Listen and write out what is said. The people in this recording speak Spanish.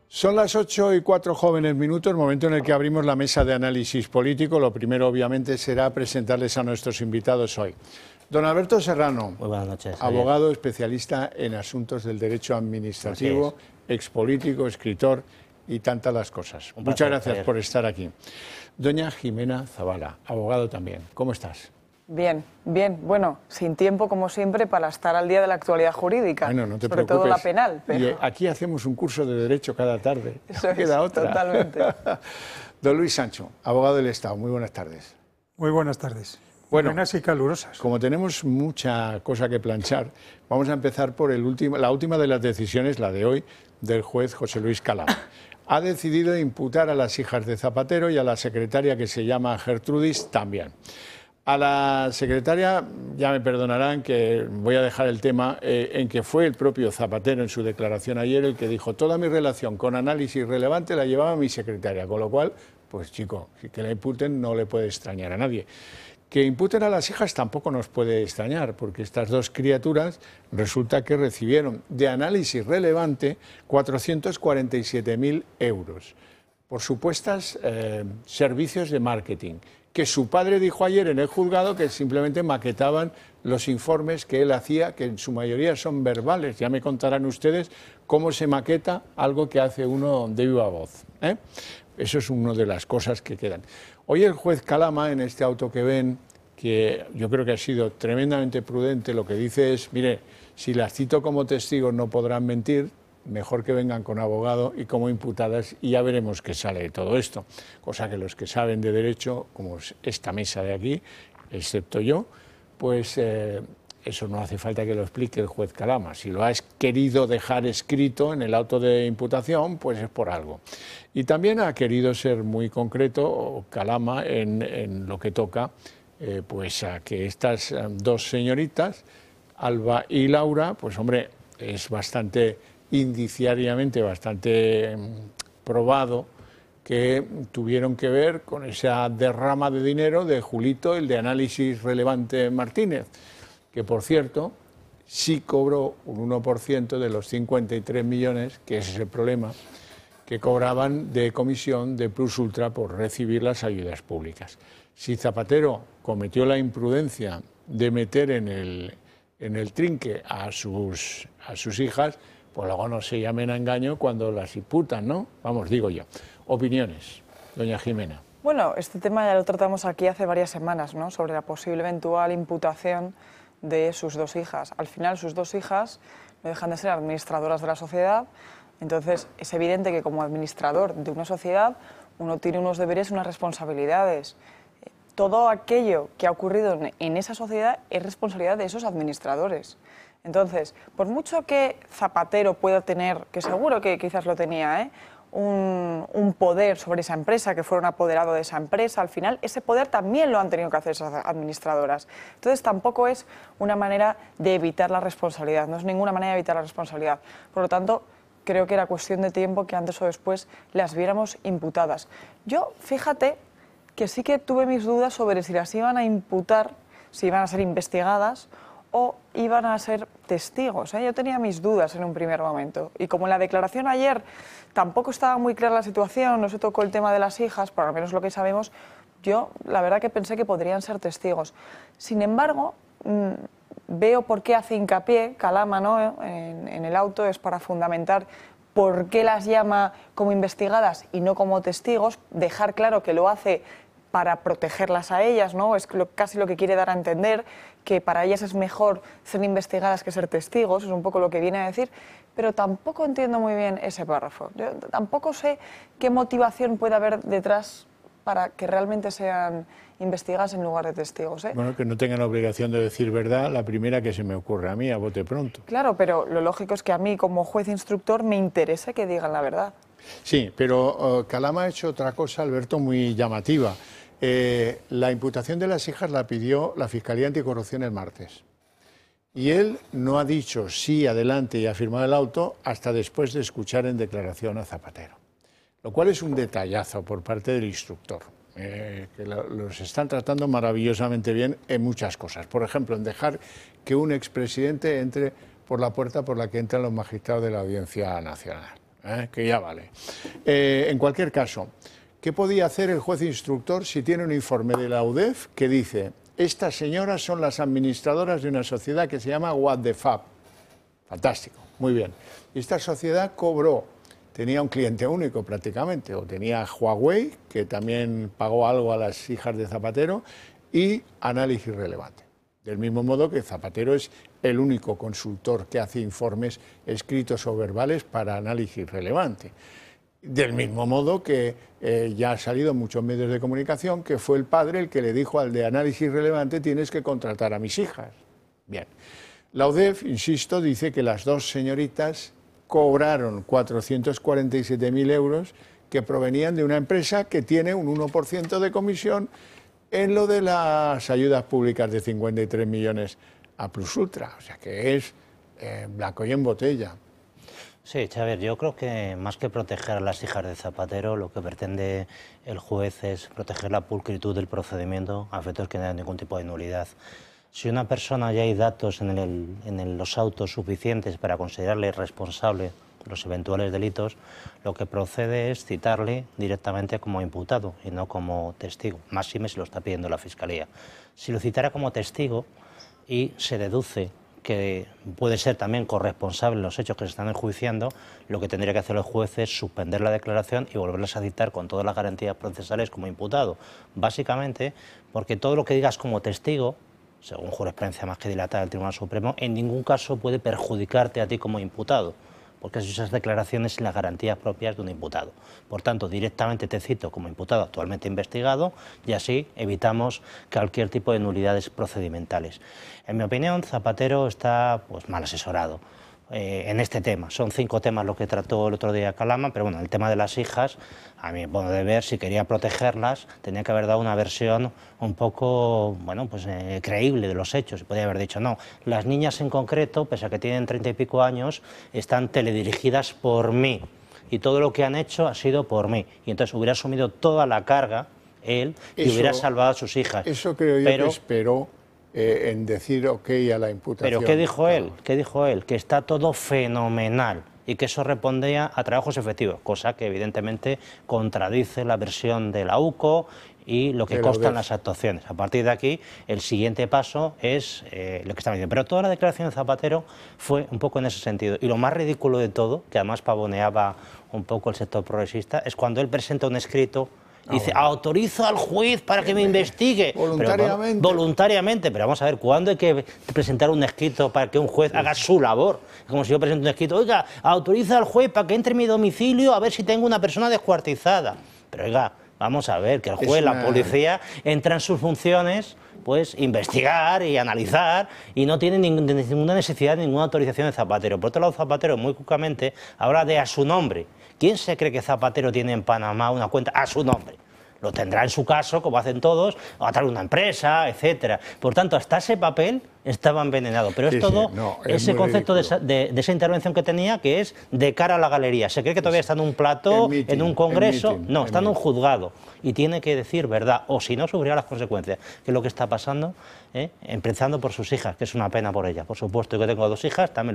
Son las 8:04 jóvenes minutos, momento en el que abrimos la mesa de análisis político. Lo primero, obviamente, será presentarles a nuestros invitados hoy. Don Alberto Serrano, muy buenas noches, abogado especialista en asuntos del derecho administrativo, expolítico, escritor y tantas las cosas. Muchas gracias por estar aquí. Doña Jimena Zavala, abogado también. ¿Cómo estás? Bien, bien. Bueno, sin tiempo, como siempre, para estar al día de la actualidad jurídica. Bueno, no te sobre preocupes. todo la penal. Pero... Y aquí hacemos un curso de Derecho cada tarde. Eso queda es, otra. totalmente. Don Luis Sancho, abogado del Estado. Muy buenas tardes. Muy buenas tardes. Bueno, buenas y calurosas. Como tenemos mucha cosa que planchar, vamos a empezar por la última de las decisiones, la de hoy, del juez José Luis Calama. Ha decidido imputar a las hijas de Zapatero y a la secretaria, que se llama Gertrudis, también. A la secretaria, ya me perdonarán que voy a dejar el tema en que fue el propio Zapatero en su declaración ayer el que dijo: toda mi relación con análisis relevante la llevaba mi secretaria, con lo cual, pues chico, que la imputen no le puede extrañar a nadie. Que imputen a las hijas tampoco nos puede extrañar, porque estas dos criaturas resulta que recibieron de análisis relevante 447.000 euros por supuestas servicios de marketing, que su padre dijo ayer en el juzgado que simplemente maquetaban los informes que él hacía, que en su mayoría son verbales. Ya me contarán ustedes cómo se maqueta algo que hace uno de viva voz, ¿eh? Eso es una de las cosas que quedan. Hoy el juez Calama, en este auto que ven, que yo creo que ha sido tremendamente prudente, lo que dice es: mire, si las cito como testigos no podrán mentir, mejor que vengan con abogado y como imputadas, y ya veremos qué sale de todo esto. Cosa que los que saben de derecho, como esta mesa de aquí, excepto yo, pues eso no hace falta que lo explique el juez Calama. Si lo ha querido dejar escrito en el auto de imputación, pues es por algo. Y también ha querido ser muy concreto Calama en lo que toca pues a que estas dos señoritas, Alba y Laura, pues hombre, es bastante indiciariamente bastante probado que tuvieron que ver con esa derrama de dinero de Julito, el de análisis relevante Martínez, que por cierto sí cobró un 1% de los 53 millones, que ese es el problema, que cobraban de comisión de Plus Ultra por recibir las ayudas públicas. Si Zapatero cometió la imprudencia de meter en el trinque a sus hijas, pues luego no se llamen a engaño cuando las imputan, ¿no? Vamos, digo yo. Opiniones, doña Jimena. Bueno, este tema ya lo tratamos aquí hace varias semanas, ¿no? Sobre la posible eventual imputación de sus dos hijas. Al final, sus dos hijas no dejan de ser administradoras de la sociedad, entonces es evidente que como administrador de una sociedad uno tiene unos deberes y unas responsabilidades. Todo aquello que ha ocurrido en esa sociedad es responsabilidad de esos administradores. Entonces, por mucho que Zapatero pueda tener, que seguro que quizás lo tenía, un poder sobre esa empresa, que fuera un apoderado de esa empresa, al final ese poder también lo han tenido que hacer esas administradoras. Entonces tampoco es una manera de evitar la responsabilidad, no es ninguna manera de evitar la responsabilidad. Por lo tanto, creo que era cuestión de tiempo que antes o después las viéramos imputadas. Yo, fíjate que sí que tuve mis dudas sobre si las iban a imputar, si iban a ser investigadas o iban a ser testigos, ¿eh? Yo tenía mis dudas en un primer momento. Y como en la declaración ayer tampoco estaba muy clara la situación, no se tocó el tema de las hijas, por lo menos lo que sabemos, yo la verdad que pensé que podrían ser testigos. Sin embargo, veo por qué hace hincapié Calama, ¿no? en el auto, es para fundamentar por qué las llama como investigadas y no como testigos, dejar claro que lo hace para protegerlas a ellas, ¿no? Es casi lo que quiere dar a entender, que para ellas es mejor ser investigadas que ser testigos, es un poco lo que viene a decir, pero tampoco entiendo muy bien ese párrafo. Yo tampoco sé qué motivación puede haber detrás para que realmente sean investigadas en lugar de testigos, ¿eh? Bueno, que no tengan obligación de decir verdad, la primera que se me ocurre a mí, a bote pronto. Claro, pero lo lógico es que a mí, como juez instructor, me interesa que digan la verdad. Sí, pero Calama ha hecho otra cosa, Alberto, muy llamativa. La imputación de las hijas la pidió la Fiscalía Anticorrupción el martes. Y él no ha dicho sí, adelante y ha firmado el auto hasta después de escuchar en declaración a Zapatero. Lo cual es un detallazo por parte del instructor, que los están tratando maravillosamente bien en muchas cosas. Por ejemplo, en dejar que un expresidente entre por la puerta por la que entran los magistrados de la Audiencia Nacional. que ya vale. En cualquier caso, ¿qué podía hacer el juez instructor si tiene un informe de la UDEF que dice: estas señoras son las administradoras de una sociedad que se llama What the Fab? Fantástico, muy bien. Y esta sociedad cobró, tenía un cliente único prácticamente, o tenía Huawei, que también pagó algo a las hijas de Zapatero, y Análisis Relevante. Del mismo modo que Zapatero es el único consultor que hace informes escritos o verbales para Análisis Relevante. Del mismo modo que ya ha salido en muchos medios de comunicación que fue el padre el que le dijo al de Análisis Relevante: tienes que contratar a mis hijas. Bien. La UDEF, insisto, dice que las dos señoritas cobraron 447.000 euros que provenían de una empresa que tiene un 1% de comisión en lo de las ayudas públicas de 53 millones a Plus Ultra. O sea que es blanco y en botella. Sí, Xavier, yo creo que más que proteger a las hijas de Zapatero, lo que pretende el juez es proteger la pulcritud del procedimiento a efectos que no haya ningún tipo de nulidad. Si una persona ya hay datos en los autos suficientes para considerarle responsable de los eventuales delitos, lo que procede es citarle directamente como imputado y no como testigo, máxime si lo está pidiendo la Fiscalía. Si lo citara como testigo y se deduce que puede ser también corresponsable en los hechos que se están enjuiciando, lo que tendría que hacer el juez es suspender la declaración y volverlas a citar con todas las garantías procesales como imputado. Básicamente porque todo lo que digas como testigo, según jurisprudencia más que dilatada del Tribunal Supremo, en ningún caso puede perjudicarte a ti como imputado, porque esas declaraciones sin las garantías propias de un imputado. Por tanto, directamente te cito como imputado actualmente investigado y así evitamos cualquier tipo de nulidades procedimentales. En mi opinión, Zapatero está mal asesorado en este tema. Son 5 temas lo que trató el otro día Calama, pero bueno, el tema de las hijas, a mi modo de ver, si quería protegerlas, tenía que haber dado una versión un poco, creíble de los hechos. Podría haber dicho, no, las niñas en concreto, pese a que tienen 30 y pico años, están teledirigidas por mí y todo lo que han hecho ha sido por mí. Y entonces hubiera asumido toda la carga él y hubiera salvado a sus hijas. Eso creo yo que esperó en decir ok a la imputación. Pero ¿qué dijo él? ¿Qué dijo él? Que está todo fenomenal y que eso respondía a trabajos efectivos, cosa que evidentemente contradice la versión de la UCO y lo que constan las actuaciones. A partir de aquí, el siguiente paso es lo que estamos diciendo. Pero toda la declaración de Zapatero fue un poco en ese sentido. Y lo más ridículo de todo, que además pavoneaba un poco el sector progresista, es cuando él presenta un escrito. Dice, autorizo al juez para que me investigue. Voluntariamente. Pero, voluntariamente, pero vamos a ver, ¿cuándo hay que presentar un escrito para que un juez haga su labor? Es como si yo presento un escrito, oiga, autoriza al juez para que entre en mi domicilio a ver si tengo una persona descuartizada. Pero oiga, vamos a ver, que el juez, la policía, entra en sus funciones, pues investigar y analizar, y no tiene ninguna necesidad de ninguna autorización de Zapatero. Por otro lado, Zapatero muy cucamente habla de a su nombre. ¿Quién se cree que Zapatero tiene en Panamá una cuenta a su nombre? Lo tendrá en su caso, como hacen todos, o a través de una empresa, etcétera. Por tanto, hasta ese papel estaba envenenado. Pero es todo ese concepto de esa intervención que tenía, que es de cara a la galería. Se cree que todavía está en un plató, en un congreso. No, está en un juzgado. Y tiene que decir verdad, o si no, sufrirá las consecuencias. Que es lo que está pasando, empezando por sus hijas, que es una pena por ellas. Por supuesto, yo que tengo 2 hijas, también